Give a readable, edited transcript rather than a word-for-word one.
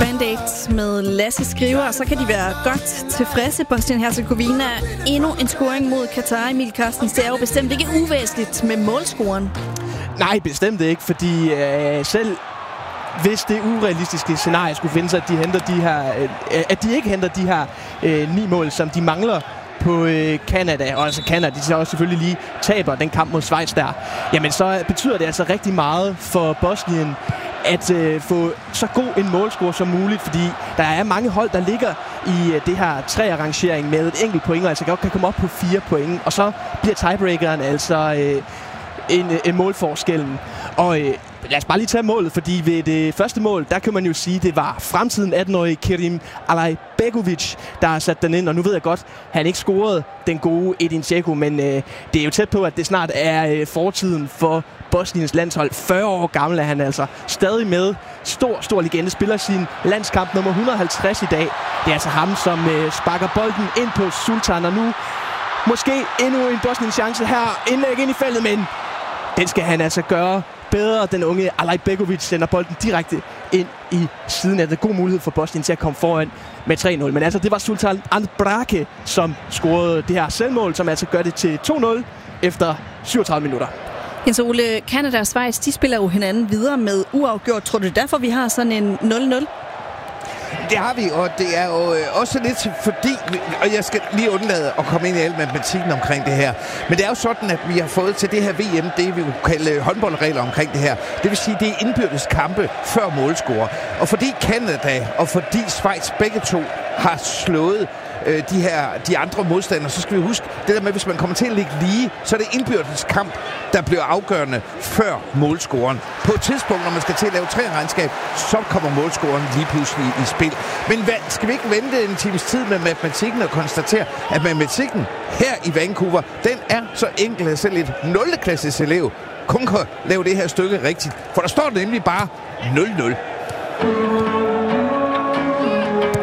Band-Aids med Lasse Skriver, og så kan de være godt tilfredse. Bosnien-Herzegovina. Endnu en scoring mod Katar. Emil Carstens, det er jo bestemt ikke uvæsentligt med målscoren. Nej, bestemt ikke, fordi selv hvis det urealistiske scenarie skulle finde sig, at de ikke henter de her 9 mål, som de mangler på Canada, og altså Canada, de så også selvfølgelig lige taber den kamp mod Schweiz der, jamen så betyder det altså rigtig meget for Bosnien at få så god en målscore som muligt, fordi der er mange hold, der ligger i det her 3-rangering med et enkelt point, og altså godt kan komme op på 4 point, og så bliver tiebreakeren altså en målforskellen. Og lad os bare lige tage målet, fordi ved det første mål, der kan man jo sige, det var fremtiden 18-årige Kerim Alajbegovic, der har sat den ind. Og nu ved jeg godt, han ikke scorede den gode Edin Dzeko, men det er jo tæt på, at det snart er fortiden for Bosniens landshold. 40 år gammel er han altså. Stadig med. Stor legende. Spiller sin landskamp nummer 150 i dag. Det er altså ham, som sparker bolden ind på Sultan. Og nu måske endnu en Bosniens chance her. Indlæg ind i feltet, men den skal han altså gøre bedre. Den unge Alajbegovic sender bolden direkte ind i siden af det. God mulighed for Bosnien til at komme foran med 3-0. Men altså, det var Sultan Andrake, som scorede det her selvmål, som altså gør det til 2-0 efter 37 minutter. Jens Ole, Canada og Schweiz, de spiller jo hinanden videre med uafgjort. Tror du derfor, vi har sådan en 0-0? Det har vi, og det er jo også lidt fordi, og jeg skal lige undlade at komme ind i al matematikken omkring det her, men det er jo sådan, at vi har fået til det her VM, det vi kunne kalde håndboldregler omkring det her. Det vil sige, det er indbyrdes kampe før målscore. Og fordi Canada og fordi Schweiz begge to har slået de andre modstandere, så skal vi huske, det der med, hvis man kommer til at ligge lige, så er det indbyrdes kamp, der bliver afgørende før målscoren. På et tidspunkt, når man skal til at lave 3-regnskab, så kommer målscoren lige pludselig i spil. Men skal vi ikke vente en times tid med matematikken og konstatere, at matematikken her i Vancouver, den er så enkel, at selv et 0. elev kun kan lave det her stykke rigtigt. For der står nemlig bare 0-0.